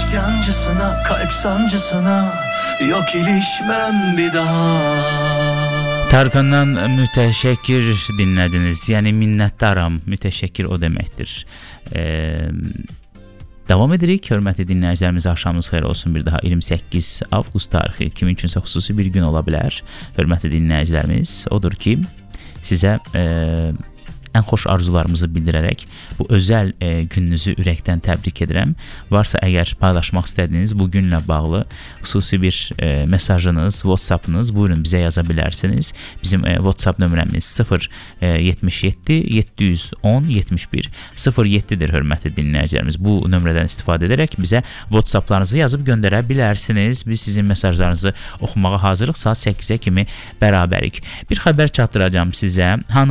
aşk yancısına, kalp sancısına yok ilişmem bir daha. Tarkan'dan müteşekkir dinlediniz. Yani minnetdaram, müteşekkir o demektir. Davam edirik. Hörmətli dinləyicilərimiz, axşamınız xeyir olsun. Bir daha 28 avqust tarixi kimin üçünsə xüsusi bir gün ola bilər. Hörmətli dinləyicilərimiz, odur ki, sizə ən xoş arzularımızı bildirərək bu özəl gününüzü ürəkdən təbrik edirəm. Varsa əgər paylaşmaq istədiyiniz bu günlə bağlı xüsusi bir mesajınız, WhatsApp-ınız, buyurun bizə yaza bilərsiniz. Bizim WhatsApp nömrəmiz 077 710 71 07-dir hörmətli dinləyicilərimiz. Bu nömrədən istifadə edərək bizə WhatsApp-larınızı yazıb göndərə bilərsiniz. Biz sizin mesajlarınızı oxumağa hazırıq. Saat 8-ə kimi bərabərik. Bir xəbər çatdıracağım sizə.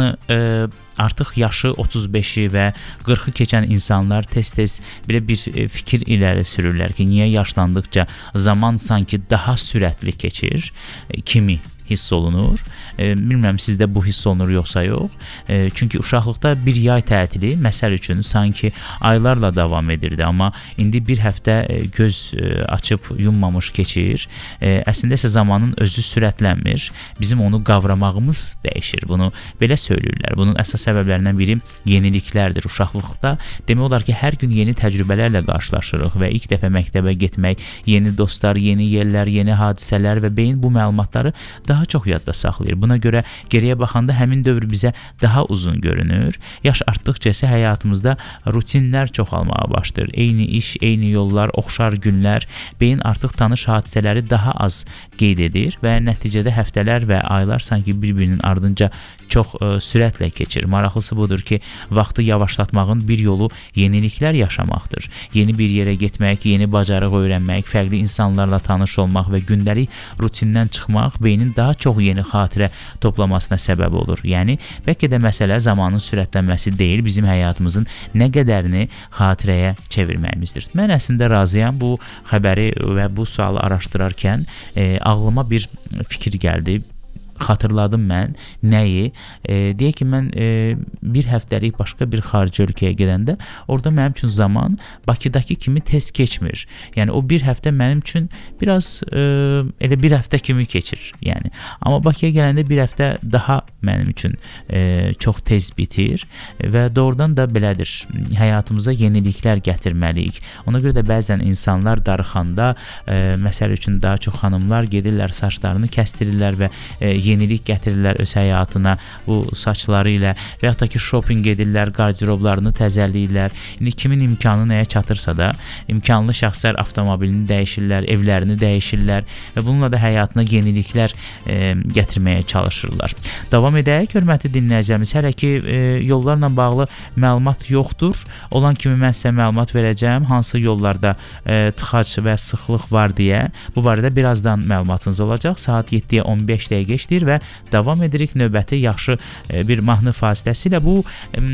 Artıq yaşı 35-i və 40-ı keçən insanlar tez-tez belə bir fikir irəli sürürlər ki, niyə yaşlandıqca zaman sanki daha sürətli keçir kimi hiss olunur. Bilmirəm sizdə bu hiss olunur yoxsa yox. Çünki uşaqlıqda bir yay tətili məsəl üçün sanki aylarla davam edirdi, amma indi bir həftə göz açıb yummamış keçir. Əslində isə zamanın özü sürətlənmir. Bizim onu qavramağımız dəyişir. Bunu belə söyləyirlər. Bunun əsas səbəblərindən biri yeniliklərdir. Uşaqlıqda demək olar ki, hər gün yeni təcrübələrlə qarşılaşırıq və ilk dəfə məktəbə getmək, yeni dostlar, yeni yerlər, yeni hadisələr və beyin bu məlumatları daha çox yadda saxlayır. Buna görə geriyə baxanda həmin dövr bizə daha uzun görünür. Yaş artdıqca isə həyatımızda rutinlər çoxalmağa başlayır. Eyni iş, eyni yollar, oxşar günlər, beyin artıq tanış hadisələri daha az qeyd edir və nəticədə həftələr və aylar sanki bir-birinin ardınca çox sürətlə keçir. Maraqlısı budur ki, vaxtı yavaşlatmağın bir yolu yeniliklər yaşamaqdır. Yeni bir yerə getmək, yeni bacarıq öyrənmək, fərqli insanlarla tanış olmaq və gündəlik rutindən çıxmaq beynin daha çox yeni xatirə toplamasına səbəb olur. Yəni, bəlkə də məsələ zamanın sürətlənməsi deyil, bizim həyatımızın nə qədərini xatirəyə çevirməyimizdir. Mən əslində razıyam. Bu xəbəri və bu sualı araşdırarkən ağlıma bir fikir gəldi. Xatırladım mən nəyi? Deyək ki, mən bir həftəlik başqa bir xarici ölkəyə gedəndə orada mənim üçün zaman Bakıdakı kimi tez keçmir. Yəni o bir həftə mənim üçün biraz elə bir həftə kimi keçir. Yəni, amma Bakıya gələndə bir həftə daha mənim üçün çox tez bitir və doğrudan da belədir. Həyatımıza yeniliklər gətirməliyik. Ona görə də bəzən insanlar darıxanda, məsəl üçün daha çox xanımlar gedirlər, saçlarını kəstirirlər və yenilik gətirirlər öz həyatına bu saçları ilə və yaxud da ki, shopping edirlər, qardiroblarını təzələyirlər. İndi kimin imkanı nəyə çatırsa da, imkanlı şəxslər avtomobilini dəyişirlər, evlərini dəyişirlər və bununla da həyatına yeniliklər gətirməyə çalışırlar. Davam edək, hörmətli dinləyicilərimiz. Hələ ki, yollarla bağlı məlumat yoxdur. Olan kimi mən sizə məlumat verəcəm, hansı yollarda tıxac və sıxlıq var deyə. Bu barədə birazdan məlumatınız olacaq. Saat 7-yə 15 dəqiqə geçdir və davam edirik növbəti yaxşı bir mahnı fasiləsi ilə. Bu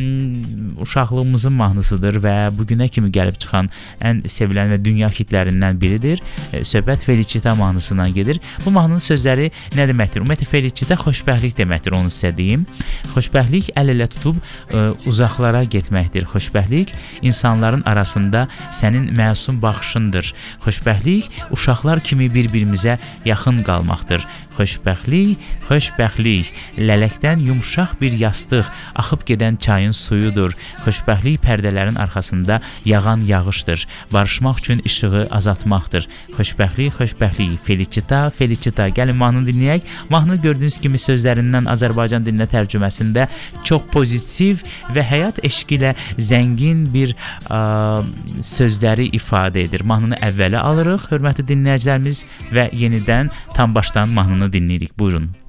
uşaqlığımızın mahnısıdır və bugünə kimi gəlib çıxan ən sevilən və dünya hitlərindən biridir. Söhbət Felicita mahnısından gedir. Bu mahnının sözləri nə deməkdir? Ümumiyyətlə Felicita xoşbəxtlik deməkdir, onu sizə deyim. Xoşbəxtlik əl-ələ tutub uzaqlara getməkdir. Xoşbəxtlik insanların arasında sənin məsum baxışındır. Xoşbəxtlik uşaqlar kimi bir-birimizə yaxın qalmaqdır. Xoşbəxtlik, xoşbəxtlik, lələkdən yumşaq bir yastıq, axıb gedən çayın suyudur. Xoşbəxtlik pərdələrin arxasında yağan yağışdır. Barışmaq üçün işığı azaltmaqdır. Xoşbəxtlik, xoşbəxtlik, Felicita, Felicita. Gəlin mahnını dinləyək. Mahnı gördüyünüz kimi sözlərindən Azərbaycan dilinə tərcüməsində çox pozitiv və həyat eşqi ilə zəngin bir sözləri ifadə edir. Mahnını əvvələ alırıq, hörmətli dinləyicilərimiz, və yenidən tam başdan mahnını dinləyirik. Buyurun.